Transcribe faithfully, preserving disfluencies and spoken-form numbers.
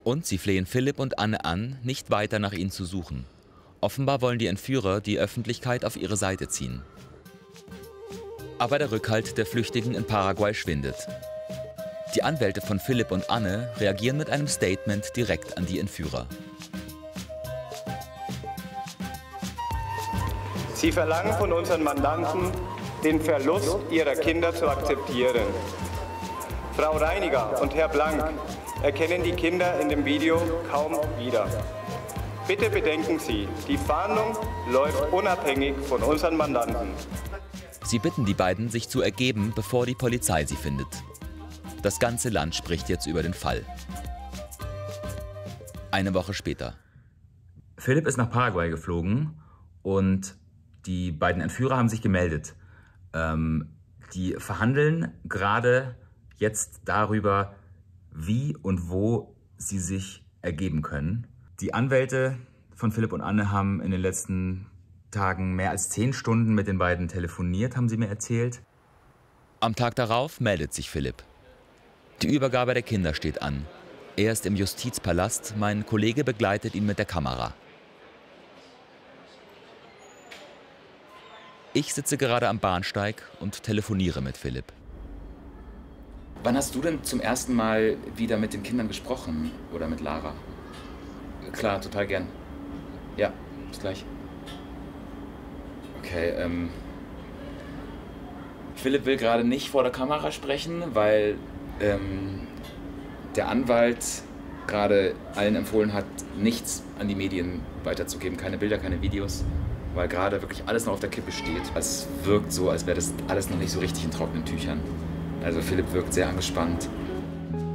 Und sie flehen Philipp und Anne an, nicht weiter nach ihnen zu suchen. Offenbar wollen die Entführer die Öffentlichkeit auf ihre Seite ziehen. Aber der Rückhalt der Flüchtigen in Paraguay schwindet. Die Anwälte von Philipp und Anne reagieren mit einem Statement direkt an die Entführer. Sie verlangen von unseren Mandanten, den Verlust ihrer Kinder zu akzeptieren. Frau Reiniger und Herr Blank erkennen die Kinder in dem Video kaum wieder. Bitte bedenken Sie, die Fahndung läuft unabhängig von unseren Mandanten. Sie bitten die beiden, sich zu ergeben, bevor die Polizei sie findet. Das ganze Land spricht jetzt über den Fall. Eine Woche später. Philipp ist nach Paraguay geflogen und die beiden Entführer haben sich gemeldet. Ähm, die verhandeln gerade jetzt darüber, wie und wo sie sich ergeben können. Die Anwälte von Philipp und Anne haben in den letzten Tagen mehr als zehn Stunden mit den beiden telefoniert, haben sie mir erzählt. Am Tag darauf meldet sich Philipp. Die Übergabe der Kinder steht an. Er ist im Justizpalast, mein Kollege begleitet ihn mit der Kamera. Ich sitze gerade am Bahnsteig und telefoniere mit Philipp. Wann hast du denn zum ersten Mal wieder mit den Kindern gesprochen oder mit Lara? Klar, total gern. Ja, bis gleich. Okay, ähm... Philipp will gerade nicht vor der Kamera sprechen, weil ähm, der Anwalt gerade allen empfohlen hat, nichts an die Medien weiterzugeben. Keine Bilder, keine Videos, weil gerade wirklich alles noch auf der Kippe steht. Es wirkt so, als wäre das alles noch nicht so richtig in trockenen Tüchern. Also Philipp wirkt sehr angespannt